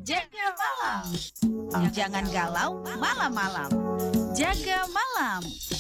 Jaga malam. Jangan galau malam-malam. Jaga malam.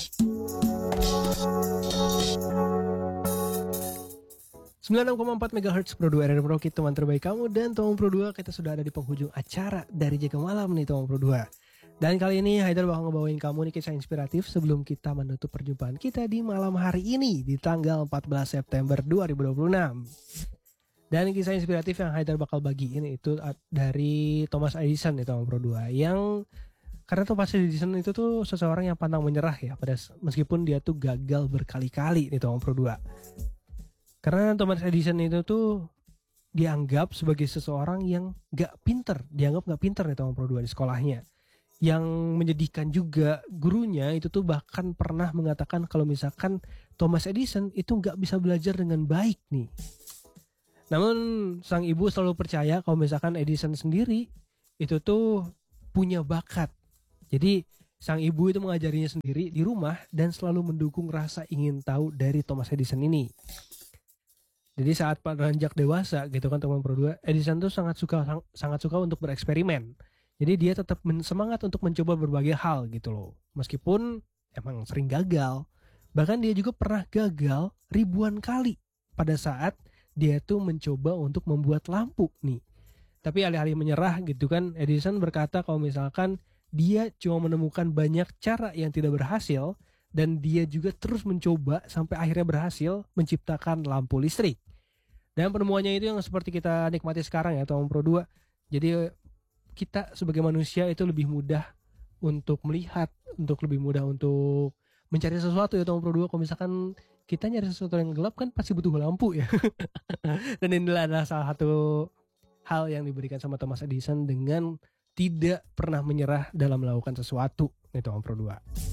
Sembilan 96,4 MHz Pro 2 RRI Merauke, teman terbaik kamu. Dan teman Pro 2, kita sudah ada di penghujung acara dari Jaga Malam nih teman Pro 2. Dan kali ini Haidar bakal ngebawain kamu nih kisah inspiratif sebelum kita menutup perjumpaan kita di malam hari ini di tanggal 14 September 2026. Dan kisah inspiratif yang Haidar bakal bagiin itu dari Thomas Edison nih teman Pro 2. Yang karena Thomas Edison itu tuh seseorang yang pantang menyerah ya, meskipun dia tuh gagal berkali-kali nih teman Pro 2. Karena Thomas Edison itu tuh dianggap sebagai seseorang yang dianggap gak pinter nih teman Pro 2 di sekolahnya. Yang menyedihkan juga, gurunya itu tuh bahkan pernah mengatakan kalau misalkan Thomas Edison itu gak bisa belajar dengan baik nih. Namun sang ibu selalu percaya kalau misalkan Edison sendiri itu tuh punya bakat. Jadi sang ibu itu mengajarinya sendiri di rumah dan selalu mendukung rasa ingin tahu dari Thomas Edison ini. Jadi saat beranjak dewasa gitu kan teman Pro 2, Edison tuh sangat suka untuk bereksperimen. Jadi dia tetap semangat untuk mencoba berbagai hal gitu loh. Meskipun emang sering gagal. Bahkan dia juga pernah gagal ribuan kali pada saat dia tuh mencoba untuk membuat lampu nih. Tapi alih-alih menyerah gitu kan, Edison berkata kalau misalkan dia cuma menemukan banyak cara yang tidak berhasil, dan dia juga terus mencoba sampai akhirnya berhasil menciptakan lampu listrik. Dan penemuannya itu yang seperti kita nikmati sekarang ya teman Pro 2. Jadi kita sebagai manusia itu lebih mudah untuk melihat, lebih mudah untuk mencari sesuatu ya teman Pro 2. Kalau misalkan kita nyari sesuatu yang gelap kan pasti butuh lampu ya. Dan inilah adalah salah satu hal yang diberikan sama Thomas Edison dengan tidak pernah menyerah dalam melakukan sesuatu nih teman Pro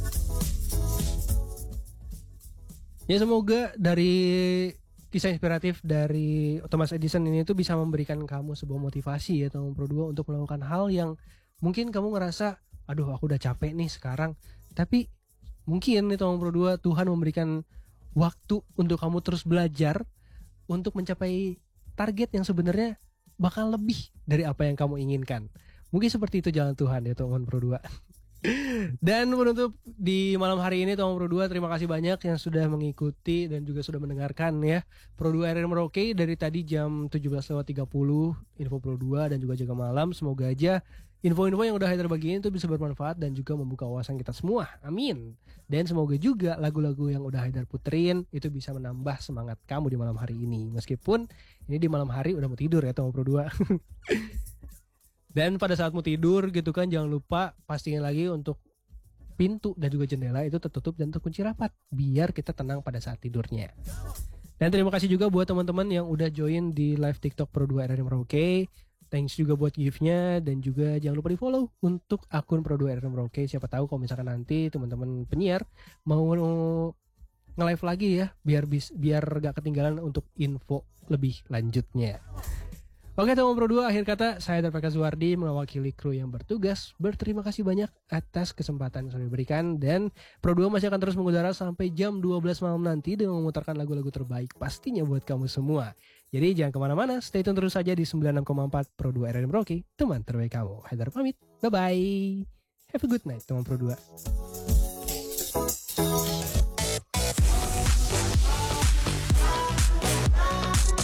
2. Ya semoga dari kisah inspiratif dari Thomas Edison ini tuh bisa memberikan kamu sebuah motivasi ya teman Pro 2 untuk melakukan hal yang mungkin kamu ngerasa aduh aku udah capek nih sekarang. Tapi mungkin nih teman Pro 2, Tuhan memberikan waktu untuk kamu terus belajar untuk mencapai target yang sebenarnya bakal lebih dari apa yang kamu inginkan. Mungkin seperti itu jalan Tuhan ya teman Pro 2. Dan menutup di malam hari ini teman Pro 2, terima kasih banyak yang sudah mengikuti dan juga sudah mendengarkan ya Pro 2 RRI Merauke dari tadi jam 17.30 info Pro 2 dan juga Jaga Malam. Semoga aja info-info yang udah Haidar bagiin itu bisa bermanfaat dan juga membuka wawasan kita semua. Amin. Dan semoga juga lagu-lagu yang udah Haidar puterin itu bisa menambah semangat kamu di malam hari ini. Meskipun ini di malam hari udah mau tidur ya teman Pro 2. Dan pada saat mau tidur gitu kan, jangan lupa pastiin lagi untuk pintu dan juga jendela itu tertutup dan terkunci rapat biar kita tenang pada saat tidurnya. Dan terima kasih juga buat teman-teman yang udah join di live TikTok Pro 2 RRI Merauke. Thanks juga buat gift-nya dan juga jangan lupa di follow untuk akun Pro 2 RRI Merauke. Siapa tahu kalau misalkan nanti teman-teman penyiar mau nge-live lagi ya biar gak ketinggalan untuk info lebih lanjutnya. Oke teman Pro 2, akhir kata saya Darpaka Zuardi mewakili kru yang bertugas. Berterima kasih banyak atas kesempatan yang sudah diberikan. Dan Pro 2 masih akan terus mengudara sampai jam 12 malam nanti dengan memutarkan lagu-lagu terbaik pastinya buat kamu semua. Jadi jangan kemana-mana, stay tune terus saja di 96,4 Pro 2 RRI Merauke, teman terbaik kamu. Haidar pamit, bye-bye. Have a good night teman Pro 2.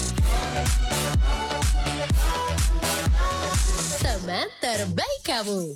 Teman terbaik kamu.